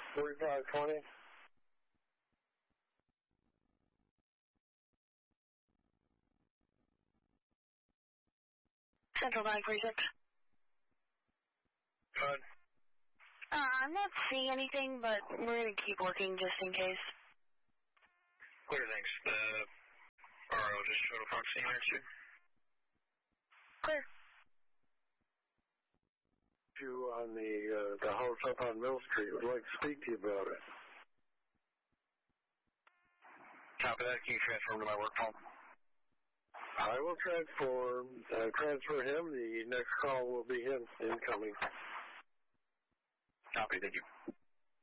4520. Central 936. Go ahead. I'm not seeing anything, but we're going to keep working just in case. Clear, thanks. The RO just showed a proxy here, too. Clear. You on the house up on Mill Street. Would like to speak to you about it. Copy that. Can you transfer him to my work phone? I will transfer him. The next call will be him incoming. Copy. Thank you.